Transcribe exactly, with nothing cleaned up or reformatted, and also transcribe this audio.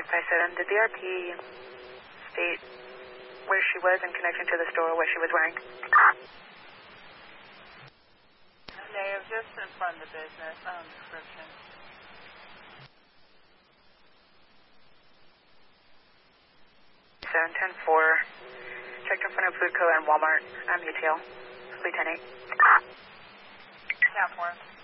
five seven, did the R P state where she was in connection to the store, what she was wearing? They have just in front of the business um, description. seven ten four, checked in front of Food Co. and Walmart, um, U T L, Lieutenant. Yeah, four.